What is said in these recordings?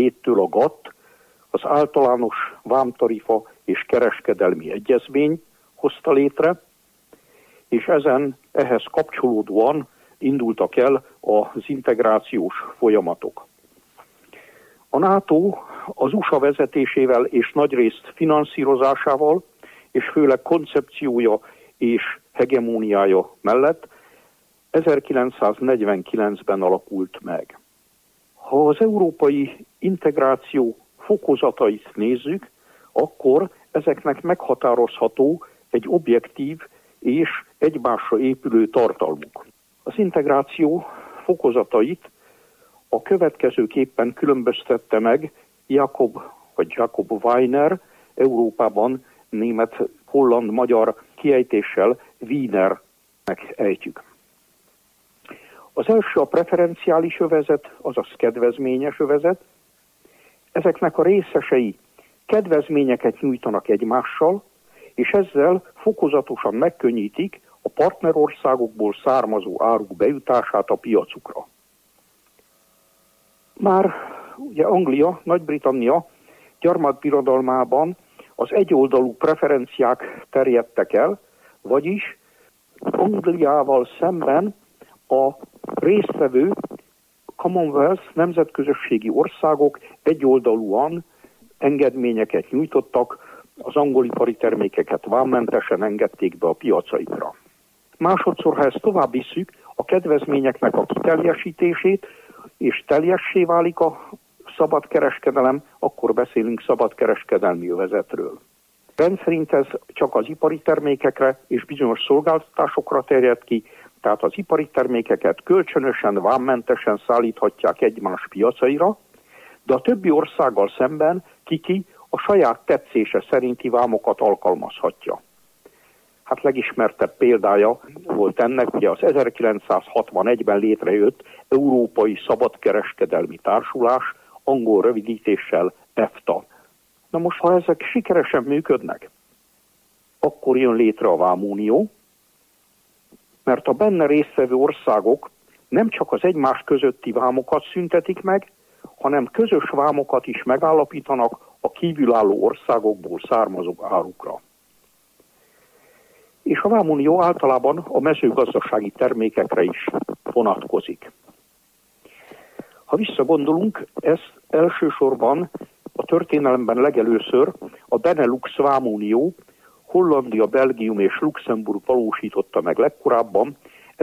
97-től a GATT, az általános vámtarifa és kereskedelmi egyezmény hozta létre, és ehhez kapcsolódóan indultak el az integrációs folyamatok. A NATO az USA vezetésével és nagyrészt finanszírozásával, és főleg koncepciója és hegemóniája mellett 1949-ben alakult meg. Ha az európai integráció fokozatait nézzük, akkor ezeknek meghatározható egy objektív és egymásra épülő tartalmuk. Az integráció fokozatait a következőképpen különböztette meg Jakob Weiner, Európában német, holland, magyar kiejtéssel Wienernek ejtjük. Az első a preferenciális övezet, azaz kedvezményes övezet. Ezeknek a részesei kedvezményeket nyújtanak egymással, és ezzel fokozatosan megkönnyítik a partnerországokból származó áruk bejutását a piacukra. Már ugye Anglia, Nagy-Britannia gyarmatbirodalmában az egyoldalú preferenciák terjedtek el, vagyis Angliával szemben a résztvevő Commonwealth nemzetközösségi országok egyoldalúan engedményeket nyújtottak, az angol ipari termékeket vámmentesen engedték be a piacaikra. Másodszor, ha ezt tovább visszük, a kedvezményeknek a kiteljesítését, és teljessé válik a szabadkereskedelem, akkor beszélünk szabadkereskedelmi övezetről. Rendszerint ez csak az ipari termékekre és bizonyos szolgáltatásokra terjed ki, tehát az ipari termékeket kölcsönösen, vámmentesen szállíthatják egymás piacaira, de a többi országgal szemben ki a saját tetszése szerinti vámokat alkalmazhatja. Hát legismertebb példája volt ennek, ugye az 1961-ben létrejött Európai Szabadkereskedelmi Társulás, angol rövidítéssel EFTA. Na most, ha ezek sikeresen működnek, akkor jön létre a Vámunió, mert a benne résztvevő országok nem csak az egymás közötti vámokat szüntetik meg, hanem közös vámokat is megállapítanak a kívülálló országokból származó árukra. És a Vámunió általában a mezőgazdasági termékekre is vonatkozik. Ha visszagondolunk, ez elsősorban a történelemben legelőször a Benelux Vámunió, Hollandia, Belgium és Luxemburg valósította meg legkorábban,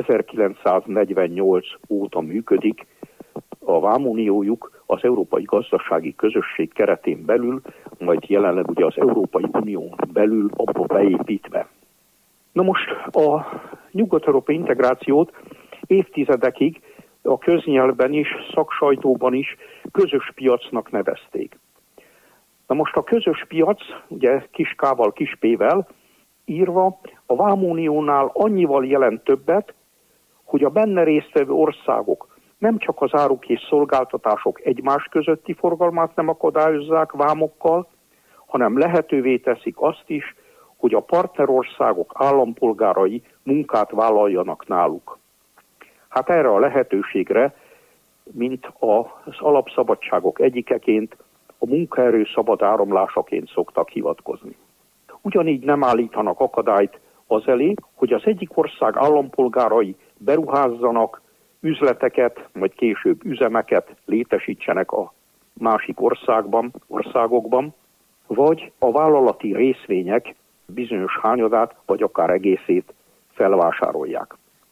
1948 óta működik a vámuniójuk az Európai Gazdasági Közösség keretén belül, majd jelenleg ugye az Európai Unión belül abba beépítve. Na most a nyugat-európai integrációt évtizedekig a köznyelvben is, szaksajtóban is közös piacnak nevezték. Na most a közös piac, ugye kis K-val, kis P-vel írva, a Vámuniónál annyival jelent többet, hogy a benne résztvevő országok nem csak az áruk és szolgáltatások egymás közötti forgalmát nem akadályozzák vámokkal, hanem lehetővé teszik azt is, hogy a partnerországok állampolgárai munkát vállaljanak náluk. Hát erre a lehetőségre, mint az alapszabadságok egyikeként, a munkaerő szabad áramlásaként szoktak hivatkozni. Ugyanígy nem állítanak akadályt az elé, hogy az egyik ország állampolgárai beruházzanak, üzleteket, vagy később üzemeket létesítsenek a másik országokban, vagy a vállalati részvények bizonyos hányadát, vagy akár egészét felvásárolják.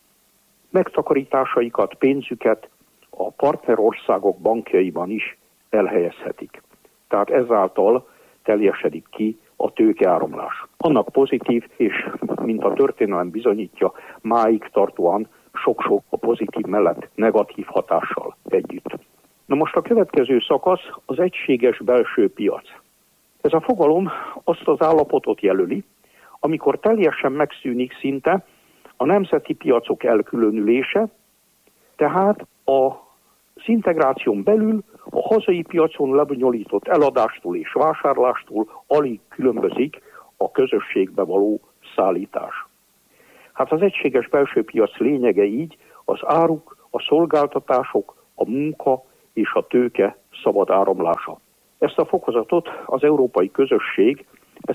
Megtakarításaikat, pénzüket a partnerországok bankjaiban is elhelyezhetik. Tehát ezáltal teljesedik ki a tőkeáramlás. Annak pozitív, és mint a történelem bizonyítja, máig tartóan sok-sok a pozitív mellett negatív hatással együtt. Na most a következő szakasz az egységes belső piac. Ez a fogalom azt az állapotot jelöli, amikor teljesen megszűnik szinte a nemzeti piacok elkülönülése, tehát az integráción belül a hazai piacon lebonyolított eladástól és vásárlástól alig különbözik a közösségbe való szállítás. Hát az egységes belső piac lényege így az áruk, a szolgáltatások, a munka és a tőke szabad áramlása. Ezt a fokozatot az Európai Közösség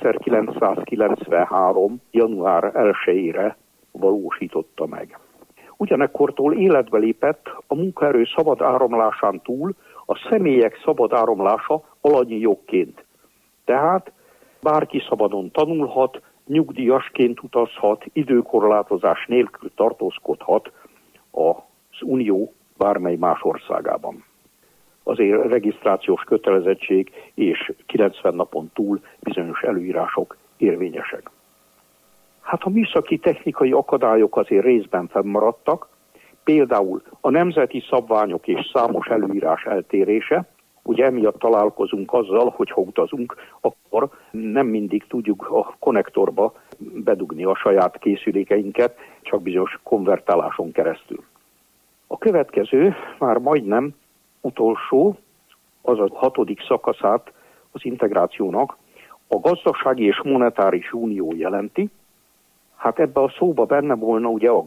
1993. január 1-ére valósította meg. Ugyanekkortól életbe lépett a munkaerő szabad áramlásán túl a személyek szabad áramlása alanyi jogként. Tehát bárki szabadon tanulhat, nyugdíjasként utazhat, időkorlátozás nélkül tartózkodhat az Unió bármely más országában. Azért regisztrációs kötelezettség és 90 napon túl bizonyos előírások érvényesek. Hát a műszaki technikai akadályok azért részben fennmaradtak, például a nemzeti szabványok és számos előírás eltérése. Ugye emiatt találkozunk azzal, hogy ha utazunk, akkor nem mindig tudjuk a konnektorba bedugni a saját készülékeinket, csak bizonyos konvertáláson keresztül. A következő, már majdnem utolsó, az a 6. szakaszát az integrációnak a gazdasági és monetáris unió jelenti. Hát ebbe a szóba benne volna ugye a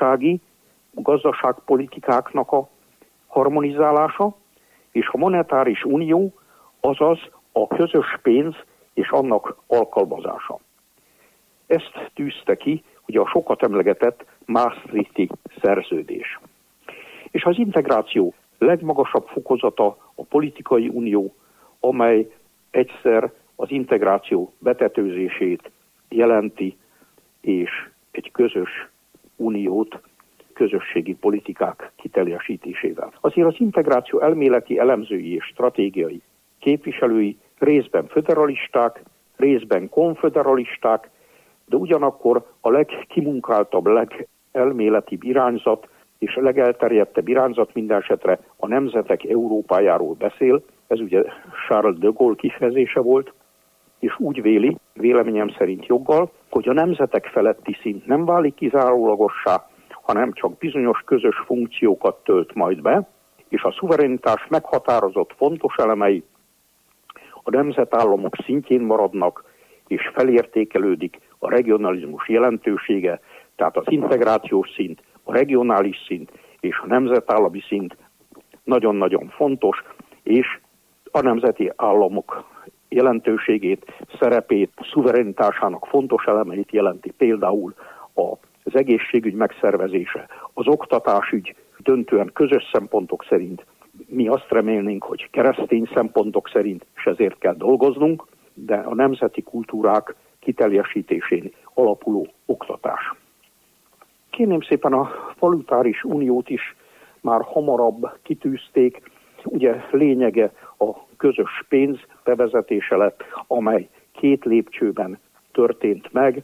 gazdaságpolitikáknak a harmonizálása, és a monetáris unió, azaz a közös pénz és annak alkalmazása. Ezt tűzte ki ugye a sokat emlegetett Maastrichti szerződés. És az integráció legmagasabb fokozata a politikai unió, amely egyszer az integráció betetőzését jelenti, és egy közös uniót közösségi politikák kiteljesítésével. Azért az integráció elméleti, elemzői és stratégiai képviselői részben föderalisták, részben konföderalisták, de ugyanakkor a legkimunkáltabb, legelméletibb irányzat és a legelterjedtebb irányzat mindenesetre a nemzetek Európájáról beszél. Ez ugye Charles de Gaulle kifejezése volt, és úgy véli, véleményem szerint joggal, hogy a nemzetek feletti szint nem válik kizárólagossá, hanem csak bizonyos közös funkciókat tölt majd be, és a szuverenitás meghatározott fontos elemei a nemzetállamok szintjén maradnak, és felértékelődik a regionalizmus jelentősége, tehát az integrációs szint, a regionális szint és a nemzetállami szint nagyon-nagyon fontos, és a nemzeti államok jelentőségét, szerepét, szuverenitásának fontos elemeit jelenti például az egészségügy megszervezése, az oktatásügy döntően közös szempontok szerint. Mi azt remélnénk, hogy keresztény szempontok szerint, és ezért kell dolgoznunk, de a nemzeti kultúrák kiteljesítésén alapuló oktatás. Kérném szépen, a valutáris uniót is már hamarabb kitűzték. Ugye lényege a közös pénz bevezetése lett, amely 2 lépcsőben történt meg.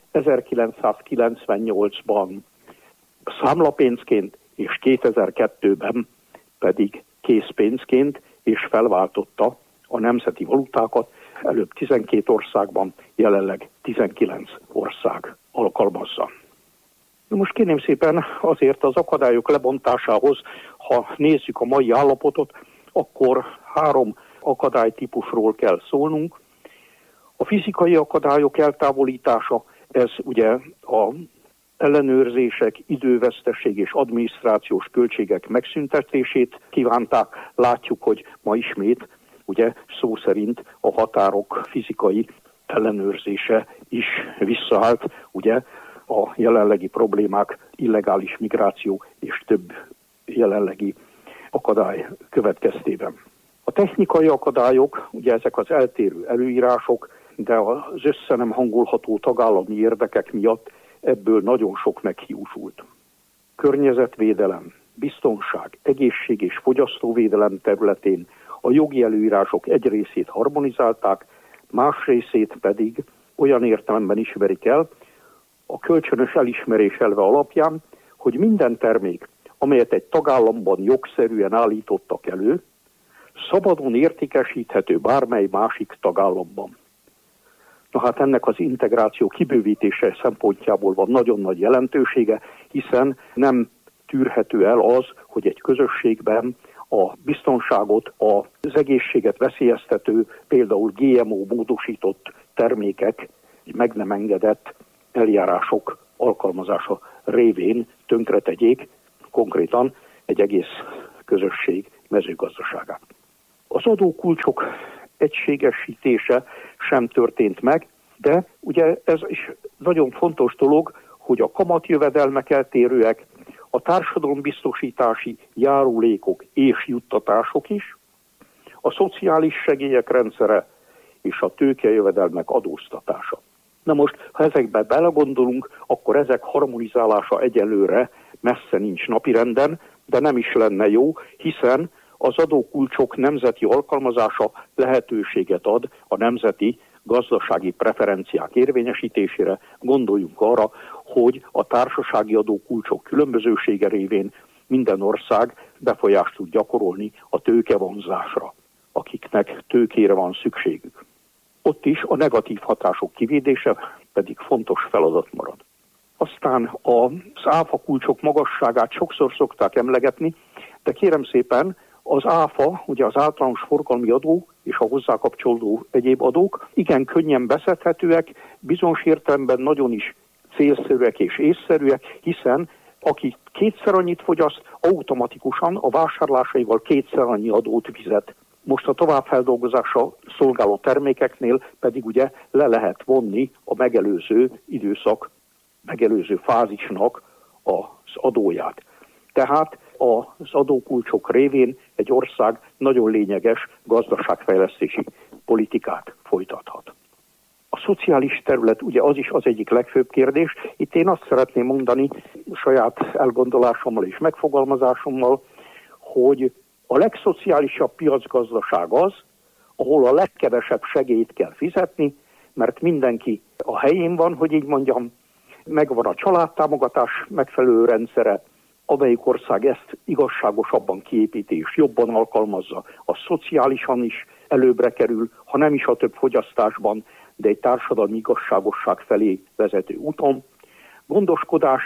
1998-ban számlapénzként és 2002-ben pedig készpénzként, és felváltotta a nemzeti valutákat. Előbb 12 országban, jelenleg 19 ország alkalmazza. Most kérném szépen azért az akadályok lebontásához, ha nézzük a mai állapotot, akkor 3 akadálytípusról kell szólnunk. A fizikai akadályok eltávolítása, ez ugye a ellenőrzések, időveszteség és adminisztrációs költségek megszüntetését kívánták. Látjuk, hogy ma ismét ugye szó szerint a határok fizikai ellenőrzése is visszaállt, ugye a jelenlegi problémák, illegális migráció és több jelenlegi akadály következtében. A technikai akadályok, ugye ezek az eltérő előírások, de az össze nem hangolható tagállami érdekek miatt ebből nagyon sok meghiúsult. Környezetvédelem, biztonság, egészség és fogyasztóvédelem területén a jogi előírások egy részét harmonizálták, más részét pedig olyan értelemben ismerik el, a kölcsönös elismerés elve alapján, hogy minden termék, amelyet egy tagállamban jogszerűen állítottak elő, szabadon értékesíthető bármely másik tagállamban. Na hát ennek az integráció kibővítése szempontjából van nagyon nagy jelentősége, hiszen nem tűrhető el az, hogy egy közösségben a biztonságot, az egészséget veszélyeztető, például GMO módosított termékek meg nem engedett eljárások alkalmazása révén tönkretegyék konkrétan egy egész közösség mezőgazdaságát. Az adókulcsok egységesítése sem történt meg, de ugye ez is nagyon fontos dolog, hogy a kamatjövedelmek eltérőek, a társadalombiztosítási járulékok és juttatások is, a szociális segélyek rendszere és a tőkejövedelmek adóztatása. Na most, ha ezekbe belegondolunk, akkor ezek harmonizálása egyelőre messze nincs napirenden, de nem is lenne jó, hiszen az adókulcsok nemzeti alkalmazása lehetőséget ad a nemzeti gazdasági preferenciák érvényesítésére. Gondoljunk arra, hogy a társasági adókulcsok különbözősége révén minden ország befolyást tud gyakorolni a tőkevonzásra, akiknek tőkére van szükségük. Ott is a negatív hatások kivédése pedig fontos feladat marad. Aztán az áfa kulcsok magasságát sokszor szokták emlegetni, de kérem szépen, az áfa, ugye az általános forgalmi adó és a hozzá kapcsolódó egyéb adók igen könnyen beszedhetőek, bizonyos értelemben nagyon is célszerűek és észszerűek, hiszen aki kétszer annyit fogyaszt, automatikusan a vásárlásaival kétszer annyi adót fizet. Most a továbbfeldolgozásra szolgáló termékeknél pedig ugye le lehet vonni a megelőző időszak, megelőző fázisnak az adóját. Tehát az adókulcsok révén egy ország nagyon lényeges gazdaságfejlesztési politikát folytathat. A szociális terület ugye az is az egyik legfőbb kérdés. Itt én azt szeretném mondani saját elgondolásommal és megfogalmazásommal, hogy a legszociálisabb piacgazdaság az, ahol a legkevesebb segélyt kell fizetni, mert mindenki a helyén van, hogy így mondjam, megvan a családtámogatás megfelelő rendszere, amelyik ország ezt igazságosabban kiépíti és jobban alkalmazza, a szociálisan is előbbre kerül, ha nem is a több fogyasztásban, de egy társadalmi igazságosság felé vezető úton. Gondoskodás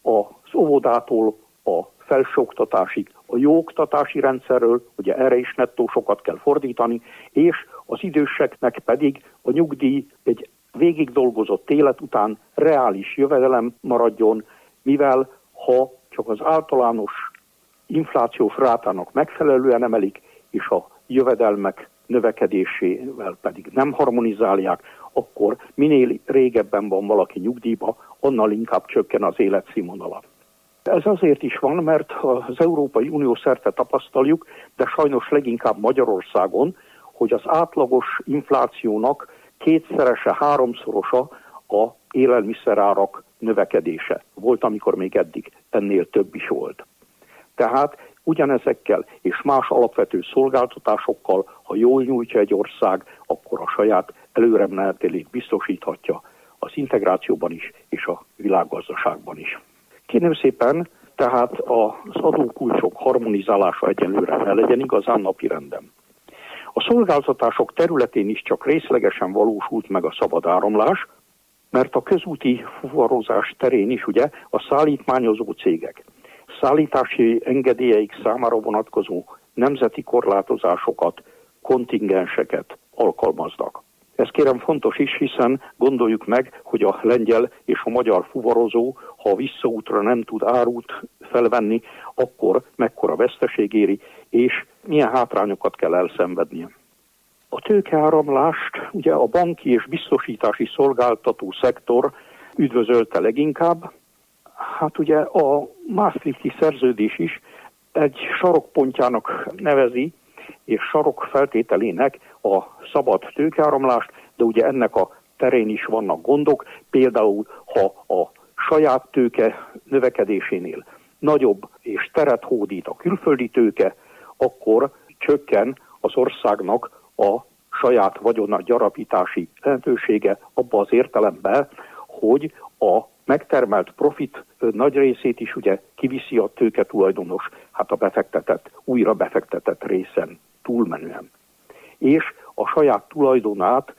az óvodától a felsőoktatásig, a jó oktatási rendszerről, ugye erre is nettó sokat kell fordítani, és az időseknek pedig a nyugdíj egy végig dolgozott élet után reális jövedelem maradjon, mivel ha csak az általános inflációs rátának megfelelően emelik, és a jövedelmek növekedésével pedig nem harmonizálják, akkor minél régebben van valaki nyugdíjba, annál inkább csökken az életszínvonala. Ez azért is van, mert az Európai Unió szerte tapasztaljuk, de sajnos leginkább Magyarországon, hogy az átlagos inflációnak kétszerese, háromszorosa a élelmiszerárak növekedése. Volt, amikor még eddig ennél több is volt. Tehát ugyanezekkel és más alapvető szolgáltatásokkal, ha jól nyújtja egy ország, akkor a saját előremenetelét biztosíthatja az integrációban is és a világgazdaságban is. Kérem szépen, tehát az adókulcsok harmonizálása egyenlőre ne legyen igazán napirenden. A szolgáltatások területén is csak részlegesen valósult meg a szabad áramlás, mert a közúti fuvarozás terén is ugye a szállítmányozó cégek szállítási engedélyeik számára vonatkozó nemzeti korlátozásokat, kontingenseket alkalmaznak. Ez kérem fontos is, hiszen gondoljuk meg, hogy a lengyel és a magyar fuvarozó, ha visszaútra nem tud árut felvenni, akkor mekkora veszteség éri, és milyen hátrányokat kell elszenvednie. A tőkeáramlást ugye a banki és biztosítási szolgáltató szektor üdvözölte leginkább. Hát ugye a Maastrichti szerződés is egy sarokpontjának nevezi, és sarokfeltételének a szabad tőkeáramlást, de ugye ennek a terén is vannak gondok, például ha a saját tőke növekedésénél nagyobb és teret hódít a külföldi tőke, akkor csökken az országnak a saját vagyona gyarapítási lehetősége abba az értelemben, hogy a megtermelt profit nagy részét is ugye kiviszi a tőke tulajdonos, hát a újra befektetett részen túlmenően. És a saját tulajdonátnak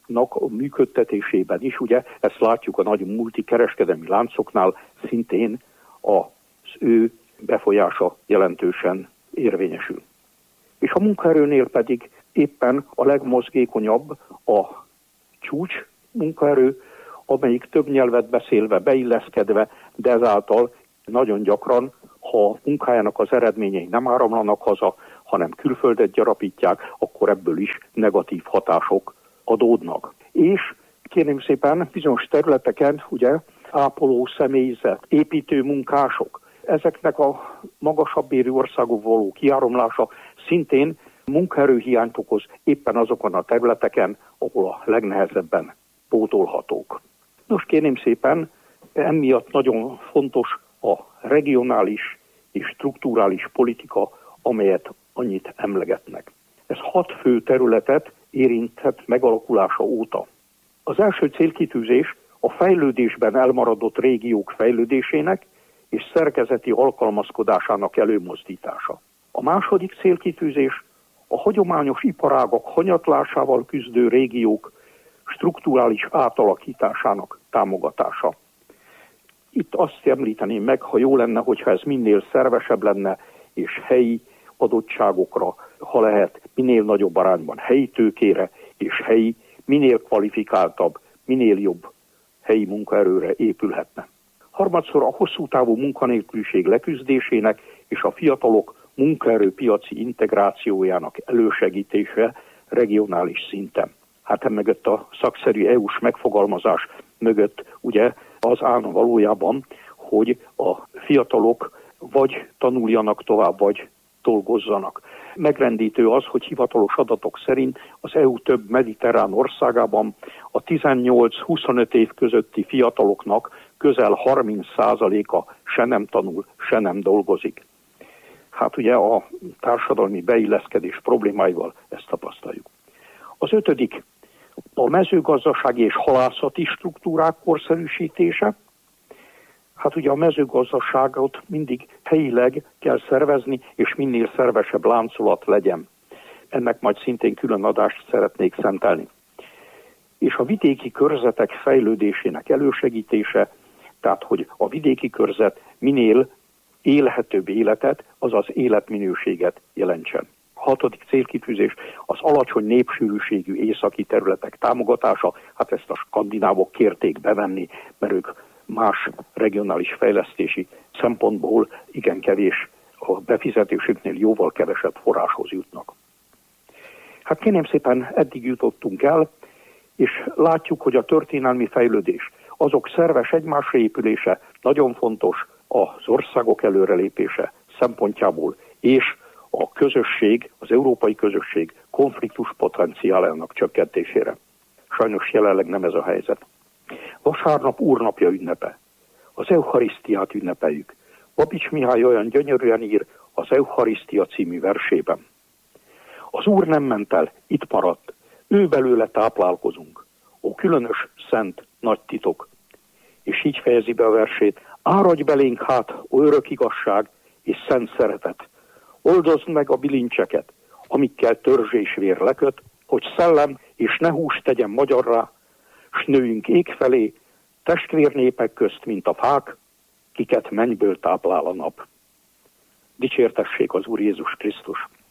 a működtetésében is, ugye ezt látjuk a nagy multikereskedelmi láncoknál, szintén az ő befolyása jelentősen érvényesül. És a munkaerőnél pedig éppen a legmozgékonyabb a csúcs munkaerő, amelyik több nyelvet beszélve, beilleszkedve, de ezáltal nagyon gyakran, ha munkájának az eredményei nem áramlanak haza, hanem külföldet gyarapítják, akkor ebből is negatív hatások adódnak. És kérném szépen bizonyos területeken, ugye, ápoló személyzet, építő munkások, ezeknek a magasabb bérű országok való kiáramlása szintén munkaerőhiányt okoz éppen azokon a területeken, ahol a legnehezebben pótolhatók. Nos, kérném szépen, emiatt nagyon fontos a regionális és strukturális politika, amelyet annyit emlegetnek. Ez 6 fő területet érintett megalakulása óta. Az első célkitűzés a fejlődésben elmaradott régiók fejlődésének és szerkezeti alkalmazkodásának előmozdítása. A második célkitűzés a hagyományos iparágak hanyatlásával küzdő régiók strukturális átalakításának támogatása. Itt azt említeném meg, ha jó lenne, hogyha ez minél szervesebb lenne, és helyi adottságokra, ha lehet, minél nagyobb arányban helyi tőkére és helyi, minél kvalifikáltabb, minél jobb helyi munkaerőre épülhetne. Harmadszor a hosszú távú munkanélküliség leküzdésének és a fiatalok munkaerőpiaci integrációjának elősegítése regionális szinten. Hát emögött a szakszerű EU-s megfogalmazás mögött ugye az állna valójában, hogy a fiatalok vagy tanuljanak tovább, vagy dolgozzanak. Megrendítő az, hogy hivatalos adatok szerint az EU több mediterrán országában a 18-25 év közötti fiataloknak közel 30%-a se nem tanul, se nem dolgozik. Hát ugye a társadalmi beilleszkedés problémáival ezt tapasztaljuk. Az 5. a mezőgazdasági és halászati struktúrák korszerűsítése. Hát ugye a mezőgazdaságot mindig helyileg kell szervezni, és minél szervesebb láncolat legyen. Ennek majd szintén külön adást szeretnék szentelni. És a vidéki körzetek fejlődésének elősegítése, tehát hogy a vidéki körzet minél élhetőbb életet, azaz életminőséget jelentsen. 6. célkitűzés az alacsony népsűrűségű északi területek támogatása, hát ezt a skandinávok kérték bevenni, mert ők más regionális fejlesztési szempontból igen kevés, a befizetésüknél jóval kevesebb forráshoz jutnak. Hát kérném szépen, eddig jutottunk el, és látjuk, hogy a történelmi fejlődés, azok szerves egymásra épülése nagyon fontos az országok előrelépése szempontjából, és a közösség, az európai közösség konfliktus potenciálának csökkentésére. Sajnos jelenleg nem ez a helyzet. Vasárnap Úrnapja ünnepe. Az Eucharisztiát ünnepeljük. Babics Mihály olyan gyönyörűen ír az Eucharisztia című versében. Az Úr nem ment el, itt maradt. Ő belőle táplálkozunk. Ó, különös, szent, nagy titok. És így fejezi be a versét. Áradj belénk hát, ó örök igazság és szent szeretet. Oldozd meg a bilincseket, amikkel törzs és vér leköt, hogy szellem és ne hús tegyen magyarrá, s nőjünk ég felé, testvérnépek közt, mint a fák, kiket mennyből táplál a nap. Dicsértessék az Úr Jézus Krisztus!